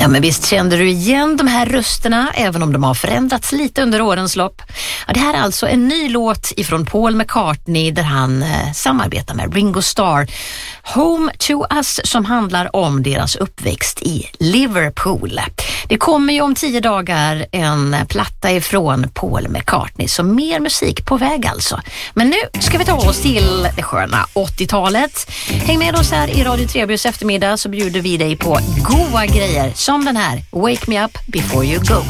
Ja, men visst kände du igen de här rösterna, även om de har förändrats lite under årens lopp. Ja, det här är alltså en ny låt ifrån Paul McCartney där han samarbetar med Ringo Starr. Home to Us, som handlar om deras uppväxt i Liverpool. Det kommer ju om 10 dagar en platta ifrån Paul McCartney, så mer musik på väg alltså. Men nu ska vi ta oss till det sköna 80-talet. Häng med oss här i Radio Trebus eftermiddag, så bjuder vi dig på goa grejer som den här Wake Me Up Before You Go.